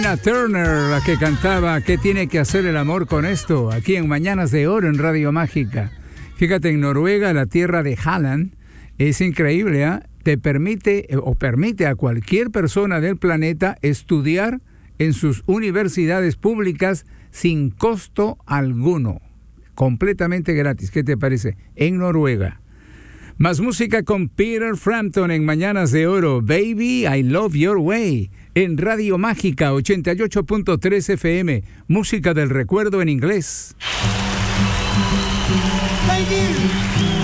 Tina Turner, la que cantaba ¿Qué tiene que hacer el amor con esto? Aquí en Mañanas de Oro en Radio Mágica. Fíjate, en Noruega, la tierra de Halland, es increíble, ¿eh? Te permite a cualquier persona del planeta estudiar en sus universidades públicas sin costo alguno, completamente gratis. ¿Qué te parece? En Noruega. Más música con Peter Frampton en Mañanas de Oro. Baby, I Love Your Way. En Radio Mágica 88.3 FM. Música del recuerdo en inglés. Baby.